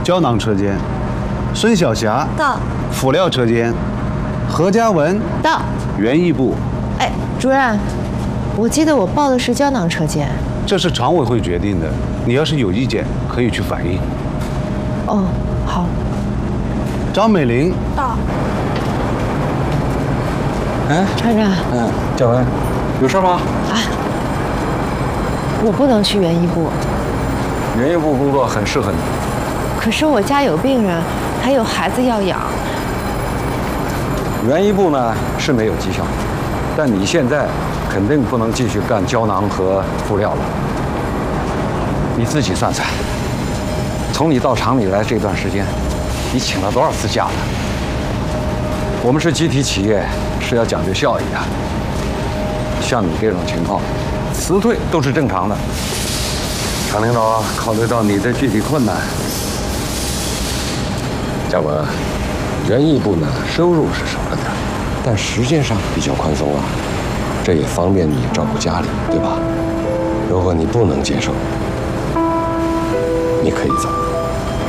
胶囊车间；孙晓霞到， 辅料车间；何嘉文到。 园艺部。 哎，主任，我记得我报的是胶囊车间。 这是常委会决定的，你要是有意见，可以去反映。 哦，好。 张美玲到。 哎， 船长。 嘉文，有事吗？ 我不能去园艺部。 园艺部工作很适合你。 可是我家有病人，还有孩子要养。 园艺部呢是没有绩效，但你现在肯定不能继续干胶囊和辅料了。你自己算算，从你到厂里来这段时间，你请了多少次假了？我们是集体企业，是要讲究效益的。像你这种情况，辞退都是正常的。厂领导考虑到你的具体困难， 嘉文，园艺部呢收入是少了点，但时间上比较宽松啊，这也方便你照顾家里，对吧？如果你不能接受，你可以走。